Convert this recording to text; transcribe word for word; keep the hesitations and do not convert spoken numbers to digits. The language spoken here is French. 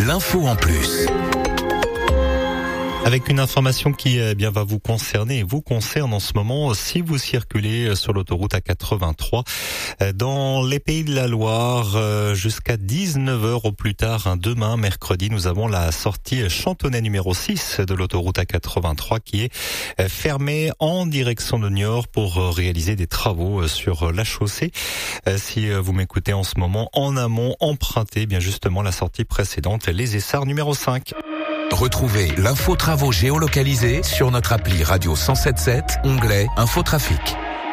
l'info en plus. Avec une information qui eh bien va vous concerner et vous concerne en ce moment si vous circulez sur l'autoroute A quatre-vingt-trois dans les Pays de la Loire jusqu'à dix-neuf heures au plus tard. Demain, mercredi, nous avons la sortie Chantonnay numéro six de l'autoroute A quatre-vingt-trois qui est fermée en direction de Niort pour réaliser des travaux sur la chaussée. Si vous m'écoutez en ce moment en amont, empruntez bien justement la sortie précédente, les Essarts numéro cinq. Retrouvez l'info travaux géolocalisée sur notre appli Radio cent sept sept, onglet Infotrafic.